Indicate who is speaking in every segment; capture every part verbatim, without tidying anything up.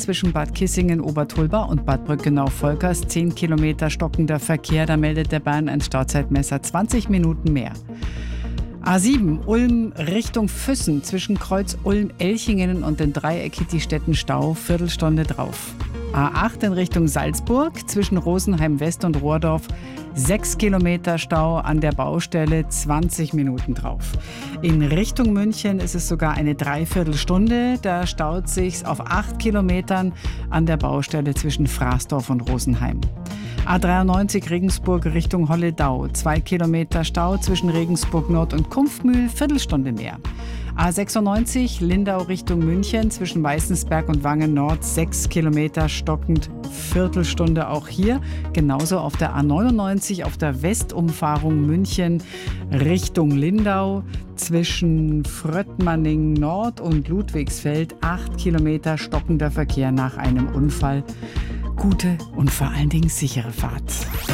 Speaker 1: zwischen Bad Kissingen, Obertolba und Bad Brückenau-Volkers zehn Kilometer stockender Verkehr. Da meldet der Bahn ein Stauzeitmesser zwanzig Minuten mehr. A sieben, Ulm Richtung Füssen, zwischen Kreuz Ulm-Elchingen und den Dreieck-Städten Stau, Viertelstunde drauf. A acht in Richtung Salzburg, zwischen Rosenheim West und Rohrdorf, sechs Kilometer Stau an der Baustelle, zwanzig Minuten drauf. In Richtung München ist es sogar eine Dreiviertelstunde, da staut sich's auf acht Kilometern an der Baustelle zwischen Fraßdorf und Rosenheim. A dreiundneunzig Regensburg Richtung Holledau, zwei Kilometer Stau zwischen Regensburg Nord und Kumpfmühl, Viertelstunde mehr. A sechsundneunzig Lindau Richtung München, zwischen Weißensberg und Wangen Nord, sechs Kilometer stockend, Viertelstunde auch hier. Genauso auf der A neunundneunzig auf der Westumfahrung München Richtung Lindau, zwischen Fröttmanning Nord und Ludwigsfeld, acht Kilometer stockender Verkehr nach einem Unfall. Gute und vor allen Dingen sichere Fahrt.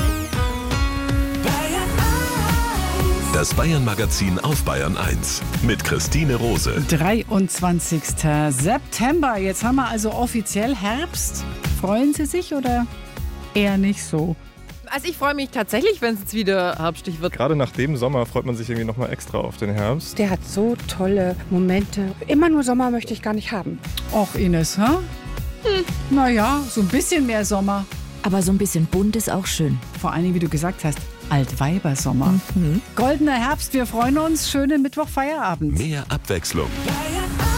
Speaker 2: Das Bayern-Magazin auf Bayern eins mit Christine Rose.
Speaker 1: dreiundzwanzigster September. Jetzt haben wir also offiziell Herbst. Freuen Sie sich oder eher nicht so?
Speaker 3: Also ich freue mich tatsächlich, wenn es jetzt wieder herbstig wird.
Speaker 4: Gerade nach dem Sommer freut man sich irgendwie noch mal extra auf den Herbst.
Speaker 5: Der hat so tolle Momente. Immer nur Sommer möchte ich gar nicht haben.
Speaker 1: Och, Ines, hä? Hm. Naja, so ein bisschen mehr Sommer.
Speaker 6: Aber so ein bisschen bunt ist auch schön.
Speaker 1: Vor allen Dingen, wie du gesagt hast, Altweibersommer.
Speaker 6: Mhm.
Speaker 1: Goldener Herbst, wir freuen uns. Schönen Mittwoch, Feierabend.
Speaker 2: Mehr Abwechslung.